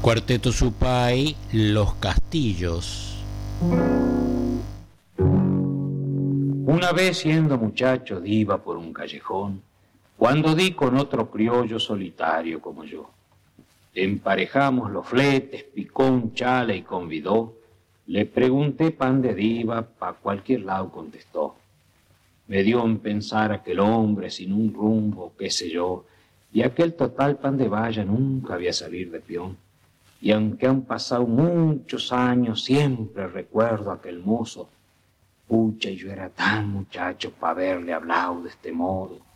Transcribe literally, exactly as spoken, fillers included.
Cuarteto Supay, Los Castillos. Una vez siendo muchacho iba por un callejón, cuando di con otro criollo solitario como yo. Emparejamos los fletes, picó un chale y convidó. Le pregunté pan de diva, pa' cualquier lado contestó. Me dio en pensar aquel hombre sin un rumbo, qué sé yo, y aquel total pan de valla nunca había salir de peón. Y aunque han pasado muchos años, siempre recuerdo a aquel mozo. Pucha, y yo era tan muchacho para haberle hablado de este modo.